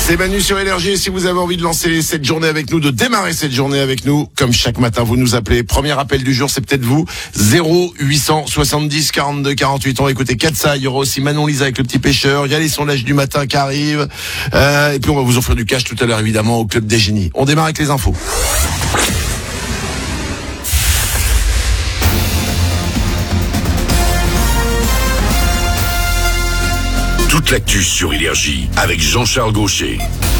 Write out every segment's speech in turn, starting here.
C'est Manu sur Énergie et si vous avez envie de lancer cette journée avec nous, de démarrer cette journée avec nous, comme chaque matin vous nous appelez. Premier appel du jour, c'est peut-être vous. 0870 42 48. On va écouter Katsa, il y aura aussi Manon Lisa avec le petit pêcheur. Il y a les sondages du matin qui arrivent. Et puis on va vous offrir du cash tout à l'heure évidemment au Club des Génies. On démarre avec les infos. Toute l'actu sur Énergie avec Jean-Charles Gaucher.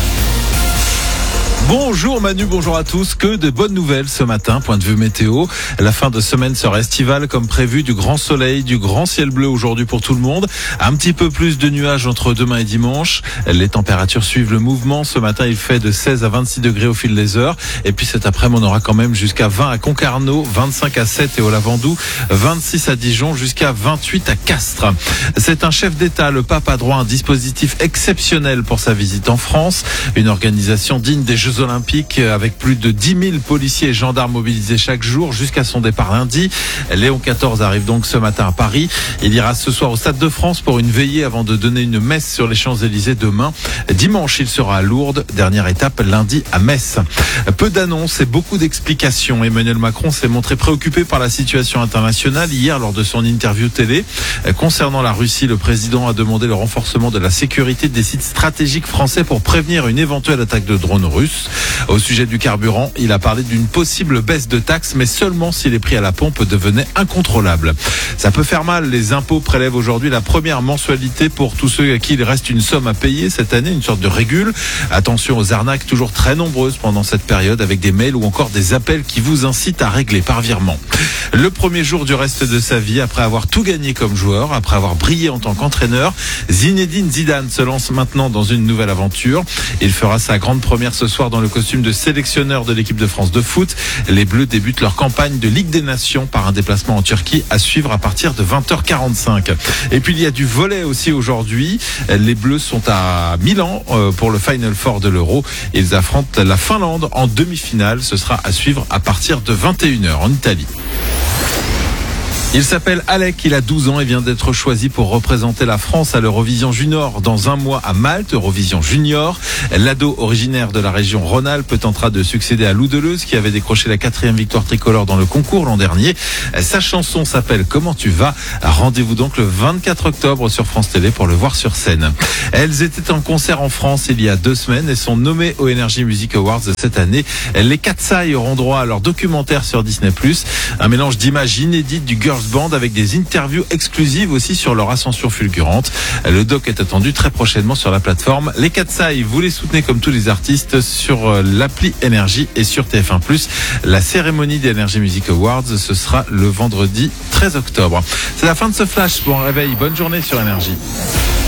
Bonjour Manu, bonjour à tous. Que de bonnes nouvelles ce matin, point de vue météo. La fin de semaine sera estivale comme prévu, du grand soleil, du grand ciel bleu aujourd'hui pour tout le monde. Un petit peu plus de nuages entre demain et dimanche. Les températures suivent le mouvement. Ce matin, il fait de 16 à 26 degrés au fil des heures. Et puis cet après-midi, on aura quand même jusqu'à 20 à Concarneau, 25 à Sète et au Lavandou, 26 à Dijon, jusqu'à 28 à Castres. C'est un chef d'État. Le pape a droit à un dispositif exceptionnel pour sa visite en France. Une organisation digne des Jeux Olympiques avec plus de 10 000 policiers et gendarmes mobilisés chaque jour jusqu'à son départ lundi. Léon XIV arrive donc ce matin à Paris. Il ira ce soir au Stade de France pour une veillée avant de donner une messe sur les Champs-Élysées demain. Dimanche, il sera à Lourdes. Dernière étape lundi à Metz. Peu d'annonces et beaucoup d'explications. Emmanuel Macron s'est montré préoccupé par la situation internationale hier lors de son interview télé. Concernant la Russie, le président a demandé le renforcement de la sécurité des sites stratégiques français pour prévenir une éventuelle attaque de drones russes. Au sujet du carburant, il a parlé d'une possible baisse de taxes, mais seulement si les prix à la pompe devenaient incontrôlables. Ça peut faire mal. Les impôts prélèvent aujourd'hui la première mensualité pour tous ceux à qui il reste une somme à payer cette année, une sorte de régule. Attention aux arnaques toujours très nombreuses pendant cette période avec des mails ou encore des appels qui vous incitent à régler par virement. Le premier jour du reste de sa vie, après avoir tout gagné comme joueur, après avoir brillé en tant qu'entraîneur, Zinedine Zidane se lance maintenant dans une nouvelle aventure. Il fera sa grande première ce soir dans le costume de sélectionneur de l'équipe de France de foot. Les Bleus débutent leur campagne de Ligue des Nations par un déplacement en Turquie à suivre à partir de 20h45. Et puis il y a du volley aussi aujourd'hui. Les Bleus sont à Milan pour le Final Four de l'Euro. Ils affrontent la Finlande en demi-finale. Ce sera à suivre à partir de 21h en Italie. Il s'appelle Alec, il a 12 ans et vient d'être choisi pour représenter la France à l'Eurovision Junior dans un mois à Malte, Eurovision Junior. L'ado originaire de la région Rhône-Alpes tentera de succéder à Lou Deleuze qui avait décroché la 4e victoire tricolore dans le concours l'an dernier. Sa chanson s'appelle Comment tu vas ? Rendez-vous donc le 24 octobre sur France Télé pour le voir sur scène. Elles étaient en concert en France il y a 2 semaines et sont nommées aux Energy Music Awards cette année. Les Katsa auront droit à leur documentaire sur Disney+, un mélange d'images inédites du Girls Band avec des interviews exclusives aussi sur leur ascension fulgurante. Le doc est attendu très prochainement sur la plateforme. Les Katsa, vous les soutenez comme tous les artistes sur l'appli Énergie et sur TF1+. La cérémonie des Energy Music Awards, ce sera le vendredi 13 octobre. C'est la fin de ce flash. Bon réveil, bonne journée sur Énergie.